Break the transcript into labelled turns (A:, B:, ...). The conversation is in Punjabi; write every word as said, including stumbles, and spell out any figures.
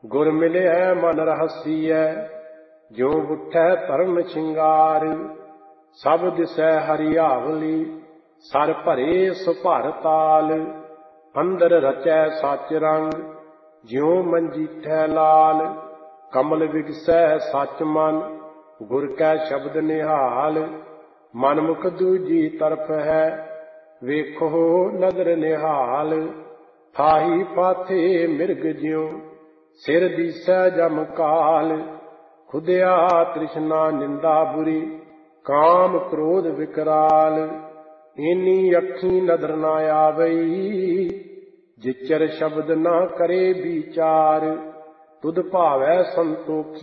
A: ਗੁਰ ਮਿਲਿਐ ਮਨ ਰਹਸੀਐ, ਜਿਉ ਬੁੱਠੈ ਧਰਮ ਸ਼ਿੰਗਾਰ। ਸਭ ਦਿਸੈ ਹਰਿਆਵਲੀ, ਸਰ ਭਰੇ ਸੁਭਰ ਤਾਲ। ਅੰਦਰ ਰਚੈ ਸਚ ਰੰਗ, ਜਿਉ ਮੰਜੀਠੈ ਲਾਲ। ਕਮਲ ਵਿਗਸੈ ਸਚ ਮਨ, ਗੁਰ ਕੈ ਸ਼ਬਦ ਨਿਹਾਲ। ਮਨ ਮੁਖ ਦੂਜੀ ਤਰਫ ਹੈ, ਵੇਖੋ ਨਦਰ ਨਿਹਾਲ। ਥਾਹੀ ਪਾਥੇ ਮਿਰਗ ਜਿਉ, ਸਿਰ ਦੀਸੈ ਜਮ ਕਾਲ। ਖੁਦਿਆ ਤ੍ਰਿਸ਼ਨਾ ਨਿੰਦਾ ਬੁਰੀ, ਕਾਮ ਕ੍ਰੋਧ ਵਿਕਰਾਲ। ਏਨੀ ਅੱਖੀ ਨਦਰ ਨਾ ਆਵਈ, ਜਿਚਰ ਸ਼ਬਦ ਨਾ ਕਰੇ ਵਿਚਾਰ। ਤੁਧ ਭਾਵੈ ਸੰਤੋਖੀ